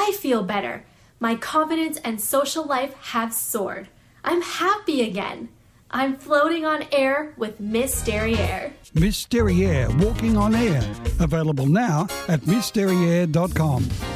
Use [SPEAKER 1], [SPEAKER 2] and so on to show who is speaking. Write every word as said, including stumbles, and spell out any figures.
[SPEAKER 1] I feel better. My confidence and social life have soared. I'm happy again. I'm floating on air with Miss Derriere.
[SPEAKER 2] Miss Derriere, Walking on Air. Available now at miss derriere dot com.